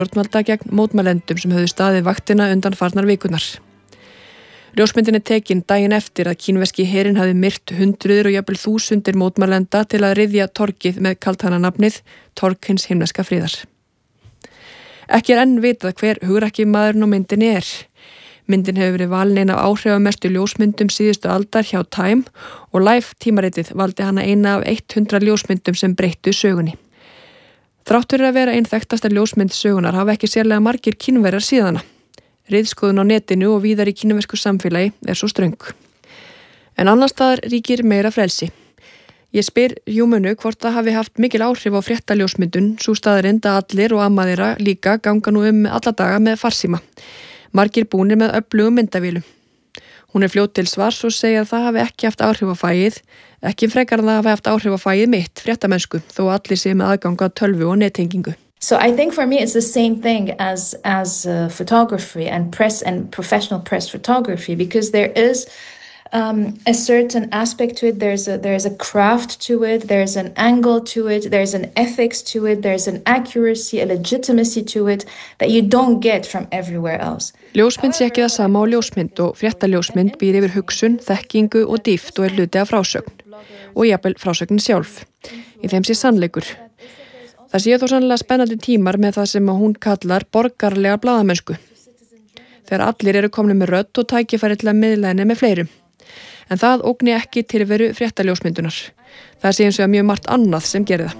stjórnvalda gegn mótmælendum sem höfðu staðið vaktina undanfarnar vikurnar. Ljósmyndin tekin daginn eftir að kínverski herinn hafði myrt hundruðir og jafnvel þúsundir mótmælenda til að ryðja torgið með kaldhæðnanafnið Torg hins himneska friðar. Ekki enn vitað hver hugrakki maðurinn á myndinni Myndin hefur verið valin ein af áhrifamestu ljósmyndum síðustu aldar hjá Time og Life tímaritið valdi hana eina af 100 ljósmyndum sem breyttu sögunni. Þrátt fyrir að vera ein þekktasta ljósmynd sögunar hafa ekki sérlega margir Kínverjar síðana. Riðskoðun á netinu og víðar í kínversku samfélagi svo ströng. En annars staðar ríkir meira frelsi. Ég spyr Júmunu hvort það hafi haft mikil áhrif á fréttaljósmyndun, sú staðarind að allir og amma þeirra líka ganga nú alla daga með farsíma. Margir búnir með öflugum myndavélum. Hún fljót til svars og segir að það hafi ekki haft áhrif á fagið, ekki frekar en það hafi haft áhrif á fagið mitt, fréttamennsku, þó allir séu með aðgang að tölvu og nettengingu. So I think for me it's the same thing as photography and press and professional press photography, because there is a certain aspect to it. There's a craft to it. There's an angle to it. There's an ethics to it. There's an accuracy, a legitimacy to it that you don't get from everywhere else. Ljósmynd sé ekki það sama á ljósmynd og fréttaljósmynd býr yfir hugsun, þekkingu og dýpt og hluti af frásögn og jafnvel frásögnin sjálf. Í þeim sé sannleikur. Það sé þó sannlega spennandi tímar með það sem hún kallar borgarlega blaðamennsku. Þegar allir eru komnir með rödd og tækifæri til að miðla henni með fleirum. En það ógni ekki tilveru fréttaljósmyndunar. Það sé eins og mjög margt annað sem gerir það.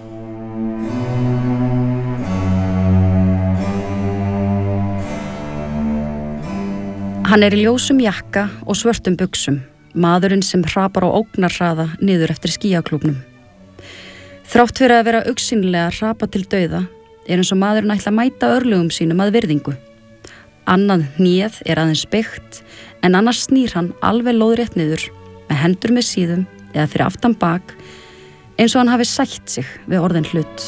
Hann í ljósum jakka og svörtum buxum, maðurinn sem hrapar á ógnarhraða niður eftir skíaklúbnum. Þrátt fyrir að vera augsýnilega hrapa til dauða eins og maðurinn ætla að mæta örlögum sínum að virðingu. Annað hnéð aðeins beygt en annars snýr hann alveg lóðrétt niður með hendur með síðum eða fyrir aftan bak eins og hann hafi sætt sig við orðin hlut.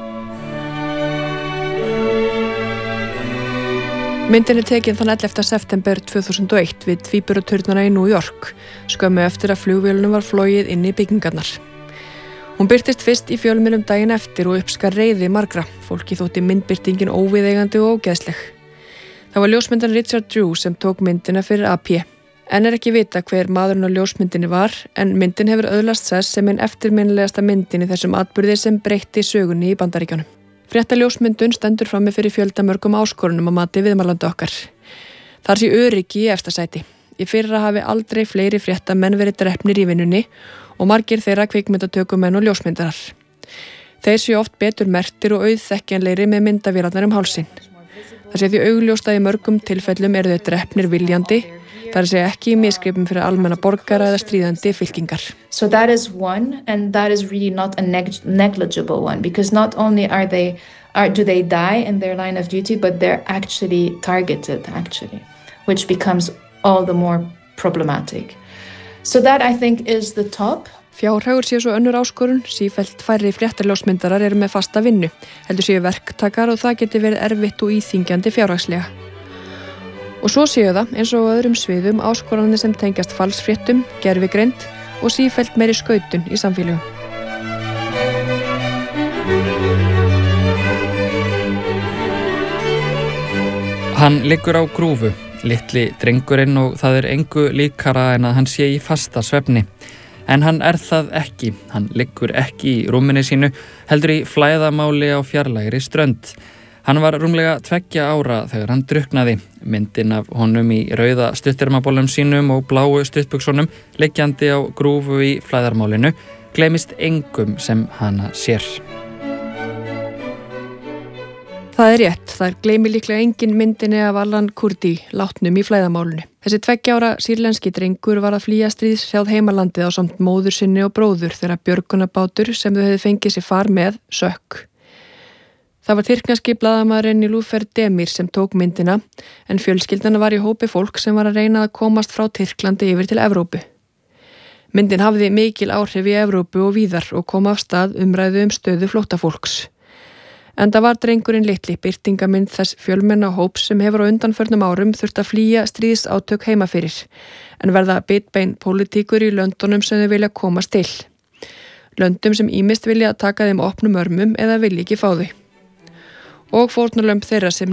Myndin tekin þann 11. september 2001 við Tvíburaturnana í New York, skömmu eftir að flugvélunum var flogið inn í byggingarnar. Hún birtist fyrst í fjölmiðlum daginn eftir og uppskar reiði margra. Fólki þótti myndbirtingin óviðeigandi og ógeðsleg. Það var ljósmyndan Richard Drew sem tók myndina fyrir AP. Enn ekki vita hver maðurinn á ljósmyndinni var, en myndin hefur öðlast sess sem ein eftirminnilegasta myndin í þessum atburði sem breytti sögunni í Bandaríkjunum. Fréttaljósmyndun stendur frammi fyrir fjöldamörgum áskorunum að mati viðmælanda okkar. Þar sé öryggi í efsta sæti. Í fyrra hafi aldrei fleiri fréttamenn verið drepnir í vinnunni og margir þeirra kvikmyndatökumenn og ljósmyndarar. Þeir séu oft betur merktir og auðþekkjanlegri með myndavélarnar hálsinn. Það sé því augljóst að í mörgum tilfellum eru þeir drepnir viljandi, það sé ekki í misgripum fyrir almenna borgara eða stríðandi fylkingar. So that is one, and that is really not a negligible one, because not only do they die in their line of duty, but they're actually targeted, which becomes all the more problematic. So that I think is the top. Fjárhagur sé svo önnur áskorun, sífellt færri fréttaljósmyndarar eru með fasta vinnu, heldur séu verktakar og það geti verið erfitt og íþyngjandi fjárhagslega. Og svo séu það, eins og öðrum sviðum, áskoranir sem tengjast falsfréttum, gervigreind og sífellt meiri skautun í samfélögum. Hann liggur á grúfu, litli drengurinn, og það engu líkara en að hann sé í fasta svefni. En hann það ekki, hann liggur ekki í rúminu sínu, heldur í flæðamáli á fjarlægri strönd. Hann var rúmlega 2 ára þegar hann drukknaði. Myndin af honum í rauða stuttermabólum sínum og bláu stuttbuxunum liggjandi á grúfu í flæðarmálinu gleymist engum sem hana sér. Það rétt, það gleymi líklega engin myndinni af Alan Kurdi, látnum í flæðamálinu. Þessi 2 ára sýrlenski drengur var að flýja stríðshrjáð heimalandið ásamt móður sinni og bróður þegar björgunarbátur sem þau hefði fengið sér far með sökk. Það var tyrkneski blaðamaðurinn Nilüfer Demir sem tók myndina, en fjölskyldana var í hópi fólk sem var að reyna að komast frá Tyrklandi yfir til Evrópu. Myndin hafði mikil áhrif í Evrópu og víðar og kom af stað umræðu stöðu flóttafólks. Enda var drengurinn litli birtingamynd þess fjölmenna hóps sem hefur á undanförnum árum þurft að flýja stríðsátök heima fyrir, en verða bitbein pólitíkur í löndunum sem þau vilja komast til. Löndum sem ýmist vilja taka þeim opnum örmum eða vilja ekki fá þau. og fórnarlömb þeirra sem